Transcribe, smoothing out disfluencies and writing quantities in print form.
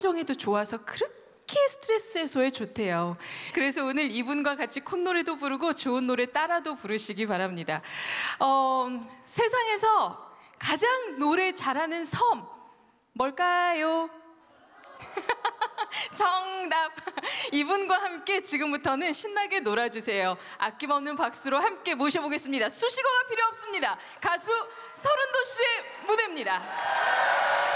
정에도 좋아서 그렇게 스트레스 해소에 좋대요. 그래서 오늘 이분과 같이 콧노래도 부르고 좋은 노래 따라도 부르시기 바랍니다. 세상에서 가장 노래 잘하는 섬 뭘까요? 정답! 이분과 함께 지금부터는 신나게 놀아주세요. 아낌없는 박수로 함께 모셔보겠습니다. 수식어가 필요 없습니다. 가수 서른도 씨의 무대입니다.